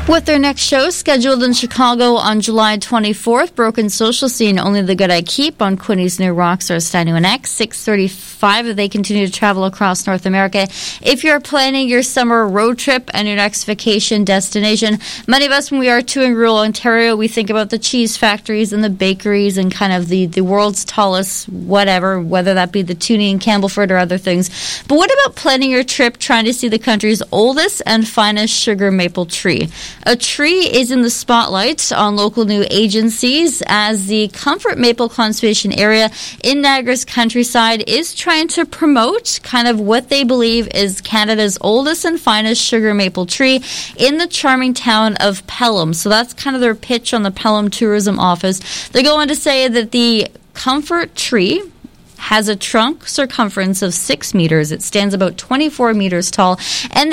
With their next show scheduled in Chicago on July 24th, Broken Social Scene, Only the Good I Keep on Quinny's New Rockstar Stand X, 6:35 as they continue to travel across North America. If you're planning your summer road trip and your next vacation destination, many of us, when we are touring rural Ontario, we think about the cheese factories and the bakeries and kind of the world's tallest whatever, whether that be the Toonie and Campbellford or other things. But what about planning your trip trying to see the country's oldest and finest sugar maple tree? A tree is in the spotlight on local news agencies as the Comfort Maple Conservation Area in Niagara's countryside is trying to promote kind of what they believe is Canada's oldest and finest sugar maple tree in the charming town of Pelham. So that's kind of their pitch on the Pelham Tourism Office. They go on to say that the Comfort tree has a trunk circumference of 6 meters. It stands about 24 meters tall, and